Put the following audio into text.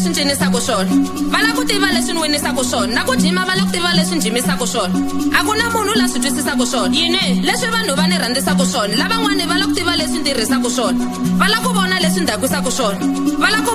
leswi cinisaka swona va la ku tiva leswi ni winisaka swona na ku jima va la ku tiva leswi jimisaka swona a ku na munhu la swi twisisaka swona yini leswi vanhu va ni rhandzisaka swona lavan'wani va la ku tiva leswi ni tirhisaka swona va la ku vona leswi ni dakwisaka swona va la ku